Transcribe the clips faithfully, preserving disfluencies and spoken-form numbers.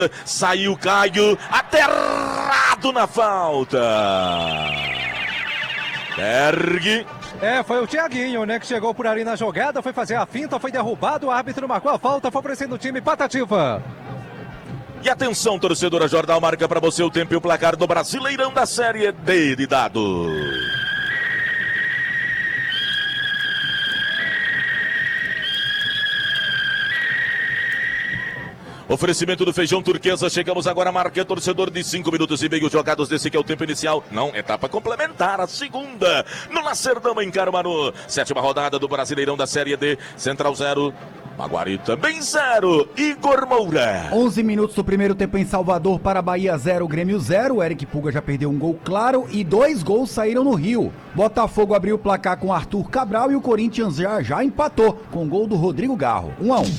Saiu Caio, aterrado na falta. Berg. É, foi o Thiaguinho, né, que chegou por ali na jogada, foi fazer a finta, foi derrubado, o árbitro marcou a falta, favorecendo o time Patativa. E atenção, torcedora, Jornal marca para você o tempo e o placar do Brasileirão da Série D de dados. Oferecimento do Feijão Turquesa, chegamos agora à marca, torcedor, de cinco minutos e meio jogados desse que é o tempo inicial. Não, etapa complementar, a segunda, no Lacerdão em Caruaru. Sétima rodada do Brasileirão da Série D, Central zero, Maguari também zero, Igor Moura. onze minutos do primeiro tempo em Salvador para Bahia zero, Grêmio zero. O Eric Puga já perdeu um gol claro e dois gols saíram no Rio. Botafogo abriu o placar com Arthur Cabral e o Corinthians já, já empatou com o gol do Rodrigo Garro. um a um.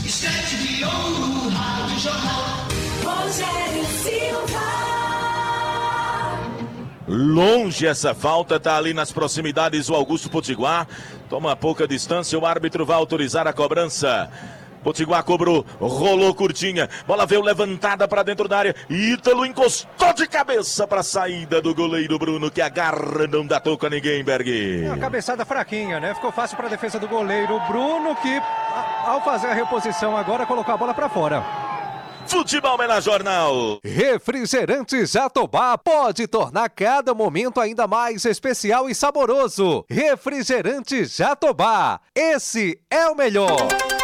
Longe essa falta, tá ali nas proximidades o Augusto Potiguar. Toma pouca distância, o árbitro vai autorizar a cobrança. Potiguar cobrou, rolou curtinha, bola veio levantada para dentro da área. Ítalo encostou de cabeça para a saída do goleiro Bruno, que agarra, não dá toco a ninguém, Berg. É uma cabeçada fraquinha, né? Ficou fácil para a defesa do goleiro Bruno, que ao fazer a reposição agora colocou a bola para fora. Futebol é na Jornal. Refrigerante Jatobá pode tornar cada momento ainda mais especial e saboroso. Refrigerante Jatobá, esse é o melhor.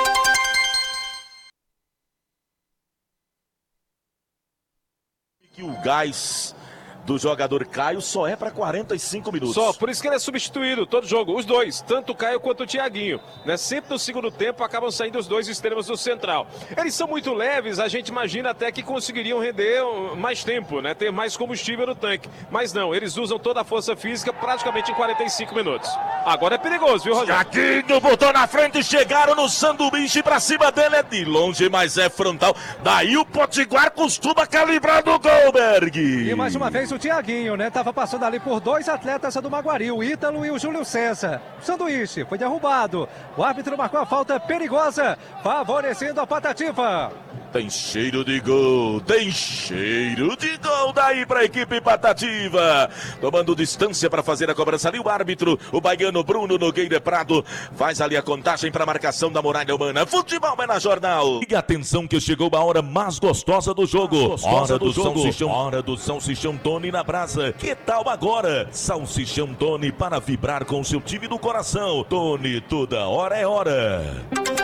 Que o gás do jogador Caio só é para quarenta e cinco minutos. Só, por isso que ele é substituído todo jogo, os dois, tanto o Caio quanto o Thiaguinho, né? Sempre no segundo tempo acabam saindo os dois extremos do central. Eles são muito leves, a gente imagina até que conseguiriam render mais tempo, né? Ter mais combustível no tanque, mas não, eles usam toda a força física praticamente em quarenta e cinco minutos. Agora é perigoso, viu, Rogério? Thiaguinho botou na frente, chegaram no sanduíche, pra cima dele é de longe, mas é frontal. Daí o Potiguar costuma calibrar no gol, Berg. E mais uma vez o Thiaguinho, né? Tava passando ali por dois atletas do Maguari, o Ítalo e o Júlio César. Sanduíche foi derrubado. O árbitro marcou a falta perigosa, favorecendo a Patativa. Tem cheiro de gol, tem cheiro de gol daí para a equipe Patativa. Tomando distância para fazer a cobrança ali, o árbitro, o baiano Bruno Nogueira Prado, faz ali a contagem para a marcação da Muralha Humana. Futebol é na Jornal. E atenção que chegou a hora mais gostosa do jogo. Gostosa hora do, do jogo. salsichão, hora do salsichão Tony na brasa. Que tal agora? Salsichão Tony para vibrar com seu time do coração. Tony, toda hora é hora.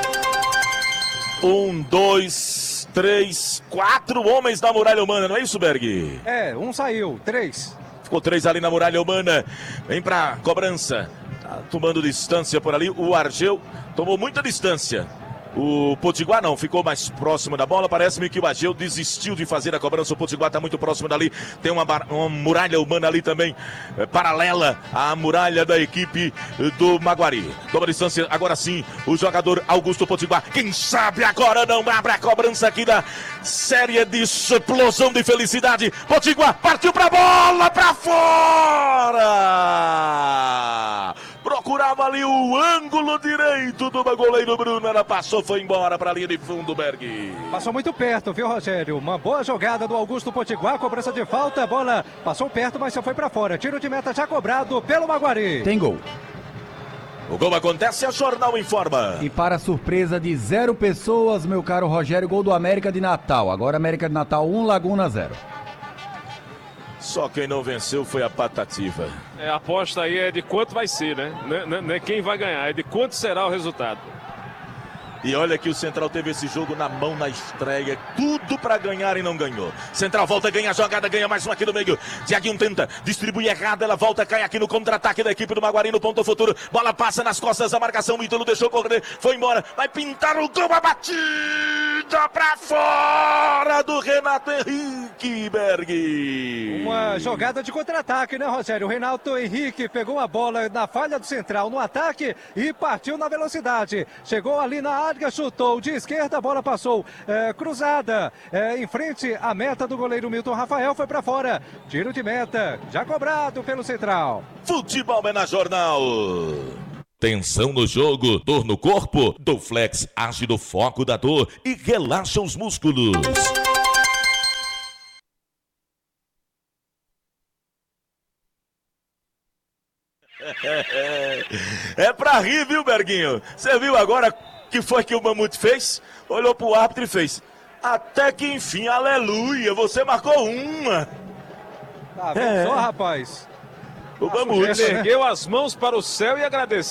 Um, dois, três, quatro homens da Muralha Humana, não é isso, Berg? É, um saiu, três. Ficou três ali na Muralha Humana. Vem pra cobrança. Tá tomando distância por ali. O Argel tomou muita distância. O Potiguar não, ficou mais próximo da bola. Parece-me que o Ageu desistiu de fazer a cobrança. O Potiguar está muito próximo dali. Tem uma, uma muralha humana ali também, é, paralela à muralha da equipe do Maguari. Toma distância, agora sim, o jogador Augusto Potiguar. Quem sabe agora não abre a cobrança aqui da série de explosão de felicidade. Potiguar partiu pra bola, pra fora! Procurava ali o ângulo direito do goleiro Bruno. Ela passou, foi embora para a linha de fundo, Berg. Passou muito perto, viu, Rogério? Uma boa jogada do Augusto Potiguar, cobrança de falta, a bola passou perto, mas só foi para fora. Tiro de meta já cobrado pelo Maguari. Tem gol. O gol acontece, a Jornal informa. E para surpresa de zero pessoas, meu caro Rogério, gol do América de Natal. Agora América de Natal um, Laguna zero. Só quem não venceu foi a Patativa. É, a aposta aí é de quanto vai ser, né? Não, não é quem vai ganhar, é de quanto será o resultado. E olha que o Central teve esse jogo na mão na estreia, tudo pra ganhar e não ganhou. Central volta, ganha a jogada, ganha mais um aqui no meio. Thiaguinho tenta, distribui errado, ela volta, cai aqui no contra-ataque da equipe do Maguari no ponto futuro. Bola passa nas costas da marcação, o Ítalo deixou correr, foi embora, vai pintar o gol, a batida pra fora do Renato Henrique, Berg. Uma jogada de contra-ataque, né, Rogério? O Renato Henrique pegou a bola na falha do Central no ataque e partiu na velocidade. Chegou ali na área, chutou de esquerda, a bola passou é, cruzada é, em frente à meta do goleiro Milton Rafael, foi para fora. Tiro de meta, já cobrado pelo Central. Futebol é na Jornal. Tensão no jogo, dor no corpo, do Flex age no foco da dor e relaxa os músculos. É, é pra rir, viu, Berguinho? Você viu agora o que foi que o Mamute fez? Olhou pro árbitro e fez: até que enfim, aleluia, você marcou uma. Tá vendo É. só, rapaz? O Mamute. Ele ergueu as mãos para o céu e agradeceu.